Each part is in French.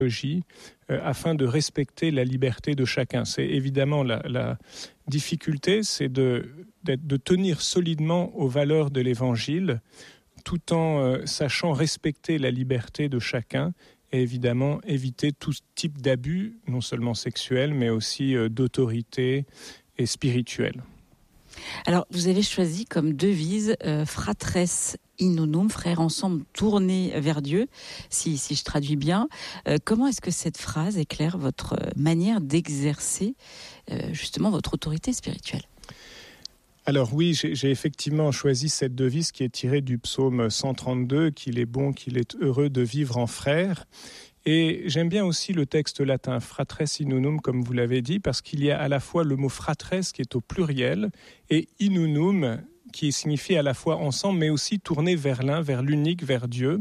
afin de respecter la liberté de chacun. C'est évidemment la difficulté, c'est de tenir solidement aux valeurs de l'Évangile, tout en sachant respecter la liberté de chacun et évidemment éviter tout type d'abus, non seulement sexuel, mais aussi d'autorité et spirituel. Alors, vous avez choisi comme devise Fratres in unum, frères ensemble tournés vers Dieu, si je traduis bien. Comment est-ce que cette phrase éclaire votre manière d'exercer justement votre autorité spirituelle ? Alors oui, j'ai effectivement choisi cette devise qui est tirée du psaume 132, qu'il est bon, qu'il est heureux de vivre en frères. Et j'aime bien aussi le texte latin, fratres in unum, comme vous l'avez dit, parce qu'il y a à la fois le mot fratres qui est au pluriel et in unum qui signifie à la fois ensemble, mais aussi tourner vers l'un, vers l'unique, vers Dieu.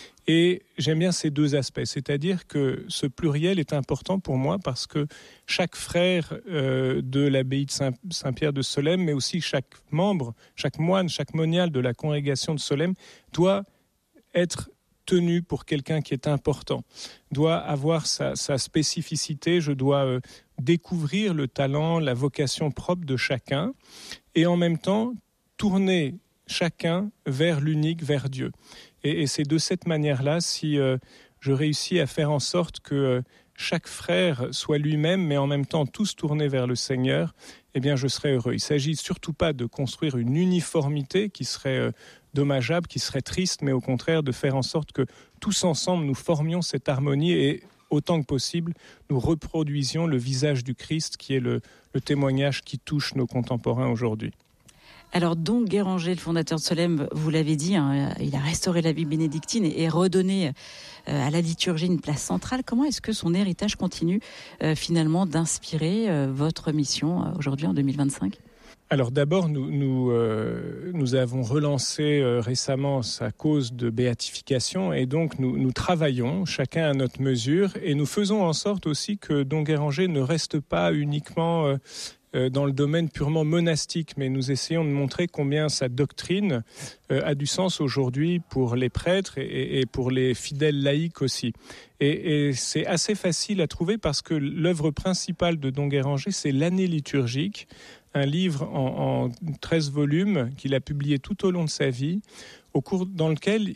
Et j'aime bien ces deux aspects, c'est-à-dire que ce pluriel est important pour moi parce que chaque frère de l'abbaye de Saint-Pierre de Solesmes, mais aussi chaque membre, chaque moine, chaque monial de la congrégation de Solesmes doit être tenu pour quelqu'un qui est important, doit avoir sa spécificité, je dois découvrir le talent, la vocation propre de chacun et en même temps tourner chacun vers l'unique, vers Dieu. Et c'est de cette manière-là, si je réussis à faire en sorte que chaque frère soit lui-même, mais en même temps tous tournés vers le Seigneur, eh bien je serai heureux. Il ne s'agit surtout pas de construire une uniformité qui serait dommageable, qui serait triste, mais au contraire de faire en sorte que tous ensemble nous formions cette harmonie et autant que possible nous reproduisions le visage du Christ qui est le témoignage qui touche nos contemporains aujourd'hui. Alors, Don Guéranger, le fondateur de Solesmes, vous l'avez dit, il a restauré la vie bénédictine et redonné à la liturgie une place centrale. Comment est-ce que son héritage continue finalement d'inspirer votre mission aujourd'hui en 2025 ? Alors d'abord, nous avons relancé récemment sa cause de béatification et donc nous travaillons chacun à notre mesure et nous faisons en sorte aussi que Don Guéranger ne reste pas uniquement dans le domaine purement monastique, mais nous essayons de montrer combien sa doctrine a du sens aujourd'hui pour les prêtres et pour les fidèles laïcs aussi. Et c'est assez facile à trouver parce que l'œuvre principale de Don Guéranger, c'est l'année liturgique, un livre en 13 volumes qu'il a publié tout au long de sa vie, dans lequel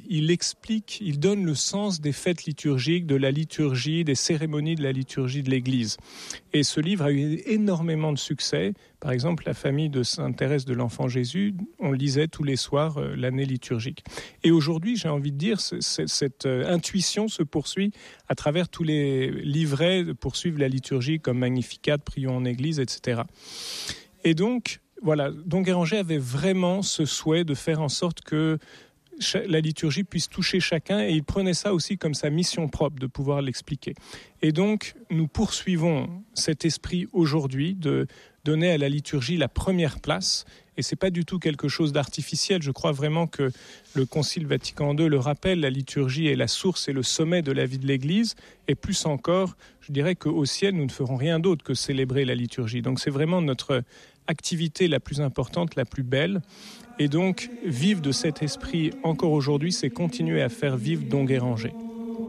il donne le sens des fêtes liturgiques, de la liturgie, des cérémonies de la liturgie de l'Église. Et ce livre a eu énormément de succès. Par exemple, la famille de Sainte Thérèse de l'Enfant Jésus, on lisait tous les soirs l'année liturgique. Et aujourd'hui, j'ai envie de dire, cette intuition se poursuit à travers tous les livrets pour suivre la liturgie, comme Magnificat, Prions en Église, etc. Et donc, voilà, Don Guéranger avait vraiment ce souhait de faire en sorte que la liturgie puisse toucher chacun et il prenait ça aussi comme sa mission propre de pouvoir l'expliquer. Et donc, nous poursuivons cet esprit aujourd'hui de donner à la liturgie la première place. Et c'est pas du tout quelque chose d'artificiel. Je crois vraiment que le Concile Vatican II le rappelle, la liturgie est la source et le sommet de la vie de l'Église. Et plus encore, je dirais qu'au ciel, nous ne ferons rien d'autre que célébrer la liturgie. Donc c'est vraiment notre activité la plus importante, la plus belle. Et donc, vivre de cet esprit encore aujourd'hui, c'est continuer à faire vivre Don Guéranger.